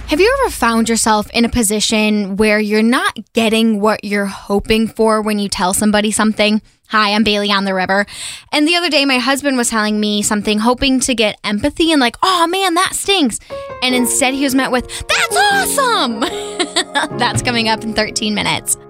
Have you ever found yourself in a position where you're not getting what you're hoping for when you tell somebody something? Hi, I'm Bailey on the River. And the other day, my husband was telling me something, hoping to get empathy and like, oh man, that stinks. And instead he was met with, that's awesome. That's coming up in 13 minutes.